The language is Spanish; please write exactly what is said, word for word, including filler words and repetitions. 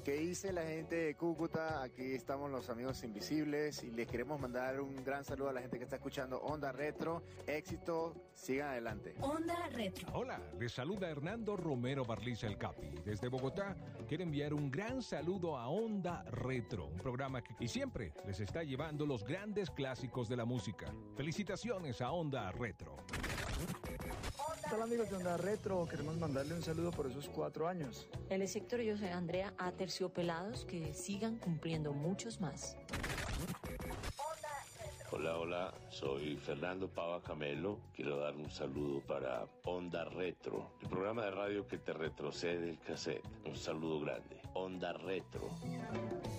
¿Qué dice la gente de Cúcuta? Aquí estamos los amigos invisibles y les queremos mandar un gran saludo a la gente que está escuchando Onda Retro. Éxito, sigan adelante. Onda Retro. Hola, les saluda Hernando Romero Barliza el Capi. Desde Bogotá quiero enviar un gran saludo a Onda Retro, un programa que y siempre les está llevando los grandes clásicos de la música. Felicitaciones a Onda Retro. Hola amigos de Onda Retro, queremos mandarle un saludo por esos cuatro años. Él es Héctor y yo soy Andrea, a Terciopelados, que sigan cumpliendo muchos más. Hola, hola, soy Fernando Pava Camelo. Quiero dar un saludo para Onda Retro, el programa de radio que te retrocede el cassette. Un saludo grande. Onda Retro.